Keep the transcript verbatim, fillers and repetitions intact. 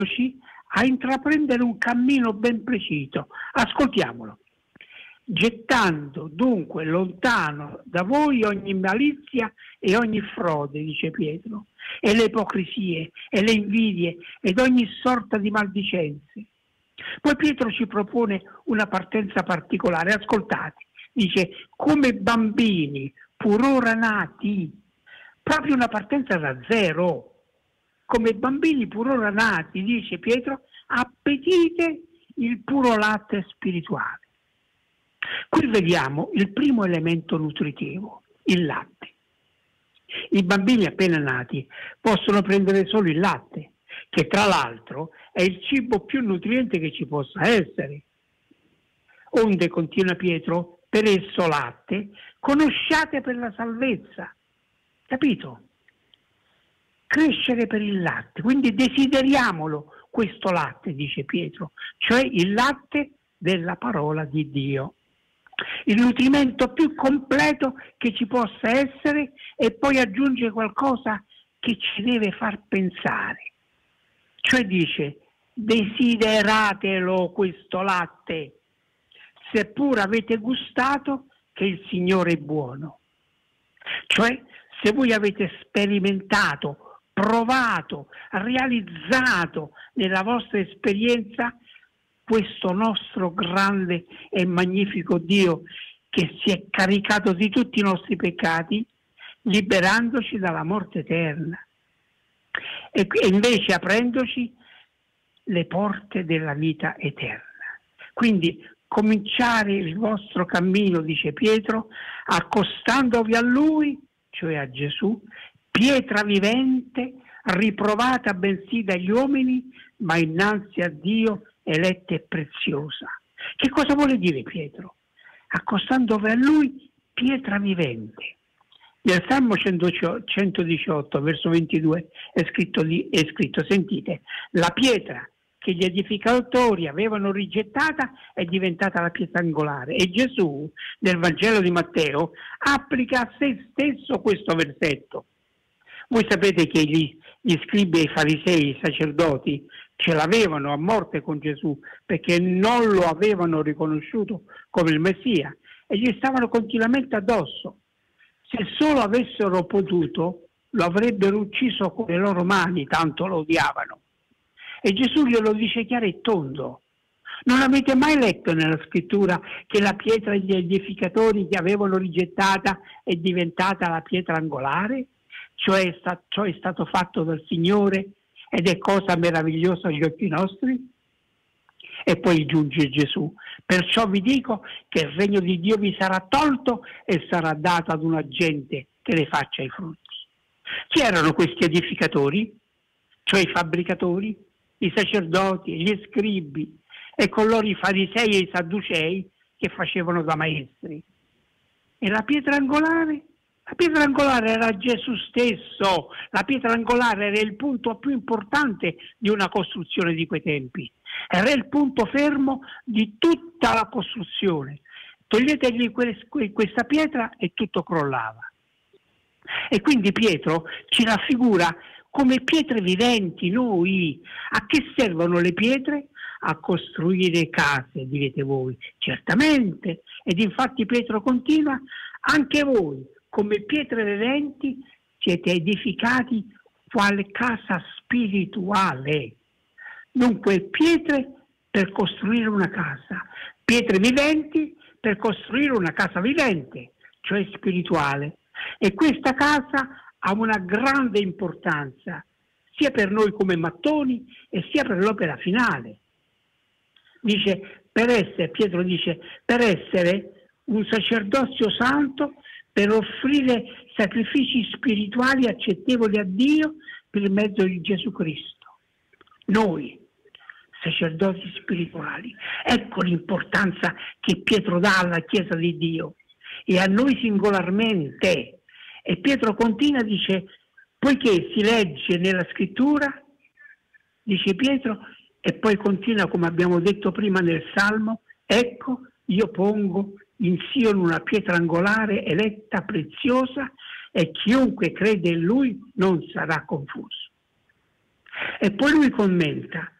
a intraprendere un cammino ben preciso. Ascoltiamolo. Gettando dunque lontano da voi ogni malizia e ogni frode, dice Pietro, e le ipocrisie e le invidie ed ogni sorta di maldicenze. Poi Pietro ci propone una partenza particolare. Ascoltate, dice: come bambini pur ora nati, proprio una partenza da zero. Come bambini pur ora nati, dice Pietro, appetite il puro latte spirituale. Qui vediamo il primo elemento nutritivo, il latte. I bambini appena nati possono prendere solo il latte, che tra l'altro è il cibo più nutriente che ci possa essere. Onde, continua Pietro, per esso latte conosciate per la salvezza. Capito? Crescere per il latte, quindi desideriamolo questo latte, dice Pietro, cioè il latte della parola di Dio. Il nutrimento più completo che ci possa essere, e poi aggiunge qualcosa che ci deve far pensare. Cioè dice: desideratelo questo latte, seppur avete gustato che il Signore è buono. Cioè, se voi avete sperimentato, provato, realizzato nella vostra esperienza questo nostro grande e magnifico Dio che si è caricato di tutti i nostri peccati, liberandoci dalla morte eterna e invece aprendoci le porte della vita eterna. Quindi cominciare il vostro cammino, dice Pietro, accostandovi a Lui, cioè a Gesù, pietra vivente, riprovata bensì dagli uomini, ma innanzi a Dio eletta e preziosa. Che cosa vuole dire Pietro? Accostandovi a Lui, pietra vivente. Nel Salmo centodiciotto, verso ventidue, è scritto, di, è scritto, sentite, la pietra che gli edificatori avevano rigettata è diventata la pietra angolare. E Gesù, nel Vangelo di Matteo, applica a se stesso questo versetto. Voi sapete che gli, gli scribi e i farisei, i sacerdoti, ce l'avevano a morte con Gesù perché non lo avevano riconosciuto come il Messia e gli stavano continuamente addosso. Se solo avessero potuto, lo avrebbero ucciso con le loro mani, tanto lo odiavano. E Gesù glielo dice chiaro e tondo: non avete mai letto nella scrittura che la pietra degli edificatori che avevano rigettata è diventata la pietra angolare? Cioè è sta- ciò è stato fatto dal Signore ed è cosa meravigliosa agli occhi nostri? E poi giunge Gesù: perciò vi dico che il regno di Dio vi sarà tolto e sarà dato ad una gente che ne faccia i frutti. Chi erano questi edificatori? Cioè i fabbricatori, i sacerdoti, gli scribi e con loro i farisei e i sadducei che facevano da maestri. E la pietra angolare? La pietra angolare era Gesù stesso. La pietra angolare era il punto più importante di una costruzione di quei tempi. Era il punto fermo di tutta la costruzione. Toglietegli questa pietra e tutto crollava. E quindi Pietro ci raffigura come pietre viventi noi. A che servono le pietre? A costruire case, direte voi. Certamente. Ed infatti Pietro continua: anche voi, come pietre viventi, siete edificati quale casa spirituale. Dunque pietre per costruire una casa, pietre viventi per costruire una casa vivente, cioè spirituale. E questa casa ha una grande importanza, sia per noi come mattoni e sia per l'opera finale. Dice, per essere, Pietro dice, per essere un sacerdozio santo, per offrire sacrifici spirituali accettevoli a Dio per mezzo di Gesù Cristo. Noi, sacerdoti spirituali, ecco l'importanza che Pietro dà alla Chiesa di Dio e a noi singolarmente. E Pietro continua, dice, poiché si legge nella scrittura, dice Pietro, e poi continua come abbiamo detto prima nel Salmo, ecco io pongo in Sion una pietra angolare eletta, preziosa, e chiunque crede in lui non sarà confuso. E poi lui commenta,